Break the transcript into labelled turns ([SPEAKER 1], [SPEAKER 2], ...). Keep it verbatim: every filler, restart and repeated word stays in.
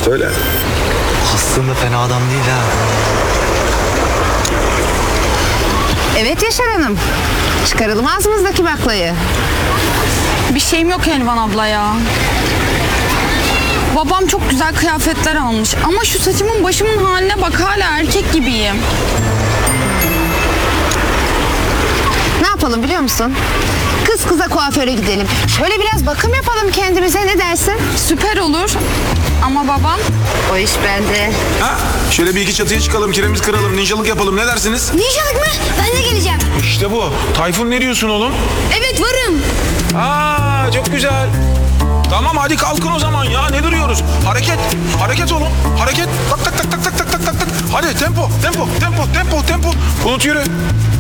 [SPEAKER 1] işte öyle.
[SPEAKER 2] Aslında fena adam değil ha.
[SPEAKER 3] Evet Yaşar Hanım. Çıkaralım ağzımızdaki baklayı.
[SPEAKER 4] Bir şeyim yok Elvan abla ya. Babam çok güzel kıyafetler almış ama şu saçımın başımın haline bak, hala erkek gibiyim.
[SPEAKER 3] Ne yapalım biliyor musun? Kız kıza kuaföre gidelim. Şöyle biraz bakım yapalım kendimize, ne dersin?
[SPEAKER 4] Süper olur ama babam...
[SPEAKER 3] O iş bende.
[SPEAKER 1] Ha? Şöyle bir iki çatıya çıkalım, kiremiz kıralım, ninjalık yapalım. Ne dersiniz?
[SPEAKER 5] Ninjalık mı? Ben de geleceğim.
[SPEAKER 1] İşte bu. Tayfun ne diyorsun oğlum?
[SPEAKER 5] Evet varım.
[SPEAKER 1] Aa, çok güzel. Tamam hadi kalkın o zaman ya. Ne duruyoruz? Hareket. Hareket oğlum. Hareket. Tak tak tak tak tak tak tak tak tak. Hadi tempo tempo tempo tempo tempo. Unut yürü.